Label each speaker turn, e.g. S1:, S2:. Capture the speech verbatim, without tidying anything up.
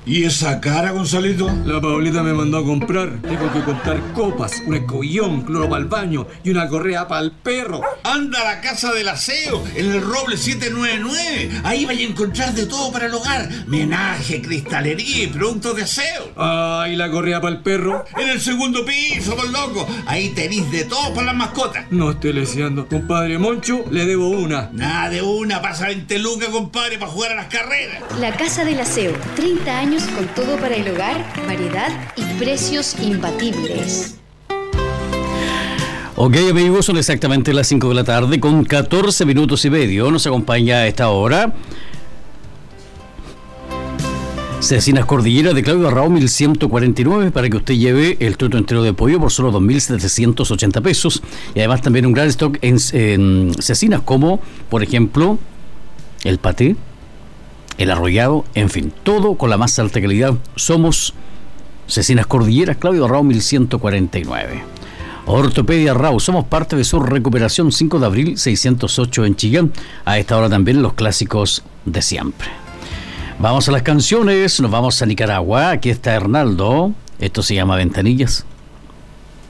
S1: ¿Y esa cara, Gonzalito?
S2: La Paulita me mandó a comprar. Tengo que comprar copas, un escobillón, cloro para el baño y una correa para el perro.
S1: Anda a la casa del aseo, en el Roble siete nueve nueve. Ahí vais a encontrar de todo para el hogar. Menaje, cristalería y productos de aseo.
S2: Ah, ¿y la correa para el perro?
S1: En el segundo piso, por loco. Ahí tenéis de todo para las mascotas.
S2: No estoy leseando. Compadre Moncho, le debo una.
S1: Nada de una, pasa veinte lucas, compadre, para jugar a las carreras.
S3: La Casa del Aseo, treinta años con todo para el hogar, variedad y precios imbatibles.
S4: Ok, amigos, son exactamente las cinco de la tarde con catorce minutos y medio. Nos acompaña a esta hora Cecinas Cordillera de Claudio Arrao mil ciento cuarenta y nueve para que usted lleve el tuto entero de pollo por solo dos mil setecientos ochenta pesos. Y además también un gran stock en, en cecinas como, por ejemplo, el paté, el arrollado, en fin, todo con la más alta calidad. Somos Cecinas Cordillera, Claudio Arrao mil ciento cuarenta y nueve. Ortopedia Arrao, somos parte de su recuperación. Cinco de abril seiscientos ocho en Chillán. A esta hora también los clásicos de siempre. Vamos a las canciones, nos vamos a Nicaragua. Aquí está Hernaldo. Esto se llama Ventanillas.